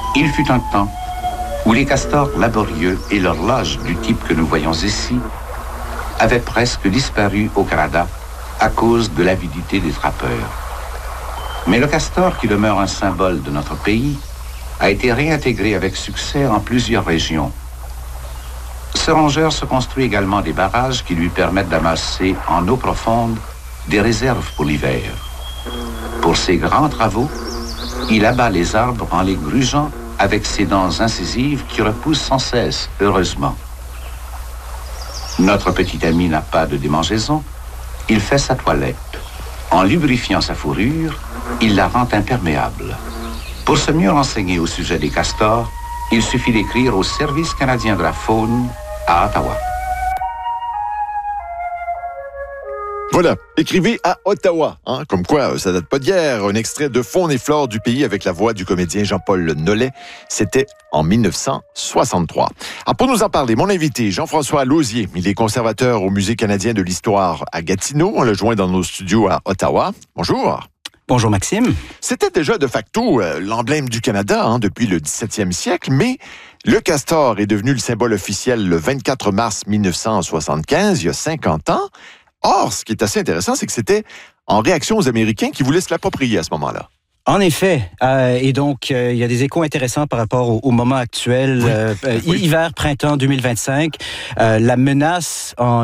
Il fut un temps où les castors laborieux et l'horloge du type que nous voyons ici avaient presque disparu au Canada à cause de l'avidité des trappeurs. Mais le castor, qui demeure un symbole de notre pays, a été réintégré avec succès en plusieurs régions. Ce rongeur se construit également des barrages qui lui permettent d'amasser en eau profonde des réserves pour l'hiver. Pour ses grands travaux, il abat les arbres en les grugeant avec ses dents incisives qui repoussent sans cesse, heureusement. Notre petit ami n'a pas de démangeaison. Il fait sa toilette. En lubrifiant sa fourrure, il la rend imperméable. Pour se mieux renseigner au sujet des castors, il suffit d'écrire au Service canadien de la faune à Ottawa. Voilà, écrivez à Ottawa, comme quoi ça date pas d'hier. Un extrait de Faune et flore du pays avec la voix du comédien Jean-Paul Nollet. C'était en 1963. Alors pour nous en parler, mon invité, Jean-François Lausier, il est conservateur au Musée canadien de l'histoire à Gatineau. On le joint dans nos studios à Ottawa. Bonjour. Bonjour Maxime. C'était déjà de facto l'emblème du Canada depuis le 17e siècle, mais le castor est devenu le symbole officiel le 24 mars 1975, il y a 50 ans. Or, ce qui est assez intéressant, c'est que c'était en réaction aux Américains qui voulaient se l'approprier à ce moment-là. En effet. Et donc, il y a des échos intéressants par rapport au moment actuel. Oui. Hiver-printemps 2025. La menace en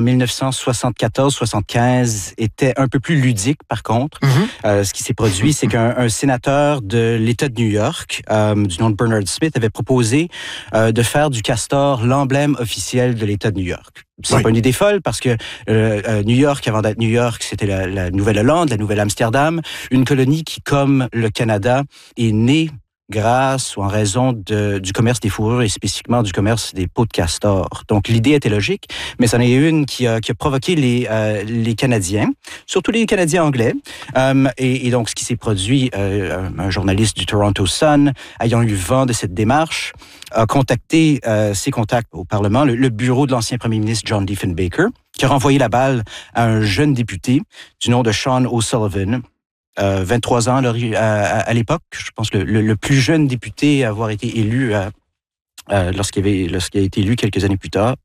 1974-75 était un peu plus ludique, par contre. Ce qui s'est produit, c'est qu'un sénateur de l'État de New York, du nom de Bernard Smith, avait proposé de faire du castor l'emblème officiel de l'État de New York. C'est pas une idée folle parce que New York, avant d'être New York, c'était la Nouvelle-Hollande, la Nouvelle-Amsterdam, une colonie qui, comme le Canada, est née grâce ou en raison du commerce des fourrures et spécifiquement du commerce des peaux de castor. Donc, l'idée était logique, mais c'en est une qui a provoqué les Canadiens, surtout les Canadiens anglais. Et donc, ce qui s'est produit, un journaliste du Toronto Sun, ayant eu vent de cette démarche, a contacté ses contacts au Parlement, le bureau de l'ancien premier ministre John Diefenbaker, qui a renvoyé la balle à un jeune député du nom de Sean O'Sullivan, 23 ans à l'époque. Je pense le plus jeune député à avoir été élu lorsqu'il a été élu quelques années plus tôt.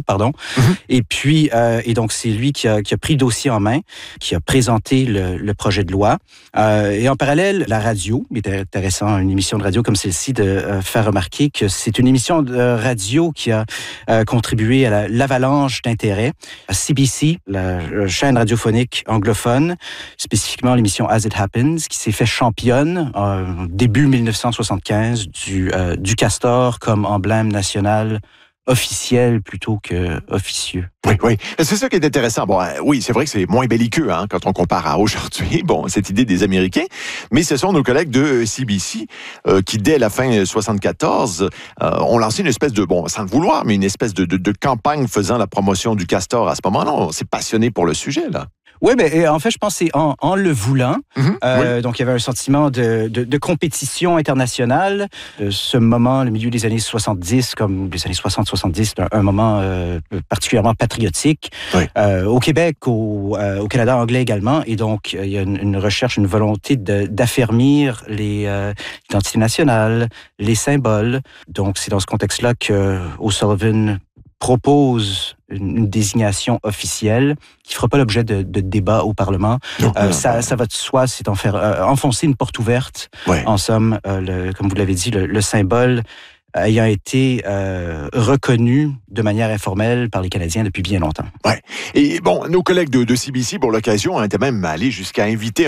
Et puis, et donc c'est lui qui a pris le dossier en main, qui a présenté le projet de loi. Et en parallèle, la radio, il était intéressant, une émission de radio comme celle-ci, de faire remarquer que c'est une émission de radio qui a contribué à l'avalanche d'intérêt. CBC, la chaîne radiophonique anglophone, spécifiquement l'émission As It Happens, qui s'est fait championne début 1975 du castor comme emblème national officiel plutôt que officieux. Oui. C'est ça qui est intéressant. Bon, oui, c'est vrai que c'est moins belliqueux quand on compare à aujourd'hui. Bon, cette idée des Américains, mais ce sont nos collègues de CBC qui, dès la fin 74, ont lancé une espèce de, sans le vouloir, mais une espèce de campagne faisant la promotion du castor à ce moment-là. On s'est passionné pour le sujet, là. Oui, mais en fait, je pense que c'est en le voulant. Donc, il y avait un sentiment de compétition internationale. Ce moment, le milieu des années 70, comme les années 60-70, c'est un moment particulièrement patriotique. Au Québec, au Canada anglais également. Et donc, il y a une recherche, une volonté d'affermir l'identité nationale, les symboles. Donc, c'est dans ce contexte-là que O'Sullivan propose une désignation officielle qui ne fera pas l'objet de débat au Parlement. Ça va de soi, c'est enfoncer une porte ouverte. En somme, comme vous l'avez dit, le symbole ayant été reconnu de manière informelle par les Canadiens depuis bien longtemps. Et bon, nos collègues de CBC, pour l'occasion, étaient même allés jusqu'à inviter